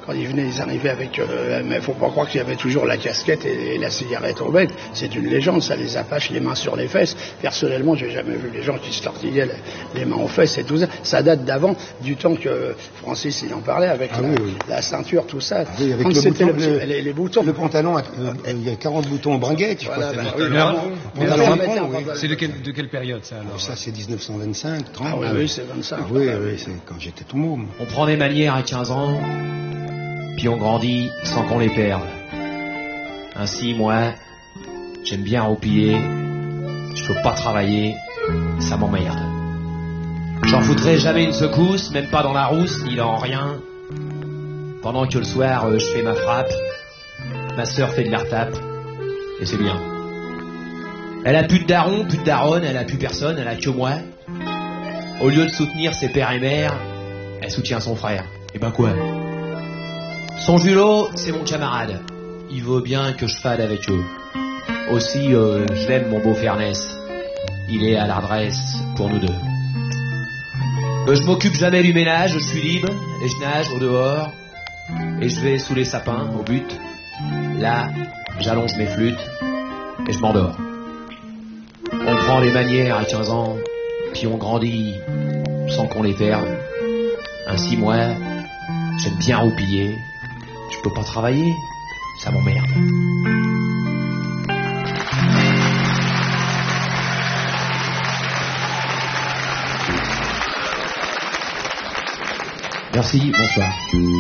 quand ils venaient, ils arrivaient avec... mais faut pas croire qu'il y avait toujours la casquette et la cigarette au bec. C'est une légende, ça, les Apaches, les mains sur les fesses. Personnellement, j'ai jamais vu les gens qui se tortillaient les mains aux fesses et tout ça. Ça date d'avant, du temps que Francis, il en parlait, avec la ceinture, tout ça. Oui, avec les boutons. Le pantalon, il y a 40 boutons en bringuette. Voilà, c'est de quelle période, ça, alors? Ça, c'est 1925, 30. Ah oui, c'est 25. Oui, c'est quand j'étais tout môme. On prend des manières à 15 ans, puis on grandit sans qu'on les perde. Ainsi, moi, j'aime bien roupiller, je peux pas travailler, ça m'emmerde. J'en foutrai jamais une secousse, même pas dans la rousse, ni dans rien. Pendant que le soir, je fais ma frappe, ma sœur fait de la retape, et c'est bien. Elle a plus de daron, plus de daronne, elle a plus personne, elle a que moi. Au lieu de soutenir ses pères et mères, elle soutient son frère. Et ben quoi? Son Julot, c'est mon camarade. Il veut bien que je fade avec eux. Aussi, je l'aime, mon beau Fernès. Il est à l'adresse pour nous deux. Je m'occupe jamais du ménage, je suis libre, et je nage au dehors. Et je vais sous les sapins, au but. Là, j'allonge mes flûtes, et je m'endors. On prend les manières à 15 ans, puis on grandit sans qu'on les perde. Ainsi, moi, j'aime bien roupiller. Je peux pas travailler, ça m'emmerde. Merci, bonsoir.